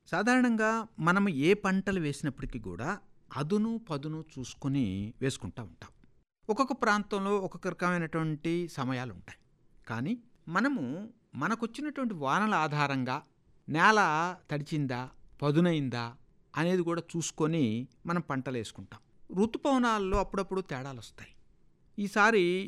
సాధారణంగా మనం ఏ పంటలు వేసినప్పటికీ కూడా అదును పదును చూసుకొని వేసుకుంటూ ఉంటాం. ఒక్కొక్క ప్రాంతంలో ఒక్కొక్క రకమైనటువంటి సమయాలు ఉంటాయి. కానీ మనము మనకొచ్చినటువంటి వానల ఆధారంగా నేల తడిచిందా, పదునైందా అనేది కూడా చూసుకొని మనం పంటలు వేసుకుంటాం. ఋతుపవనాల్లో అప్పుడప్పుడు తేడాలు వస్తాయి. ఈసారి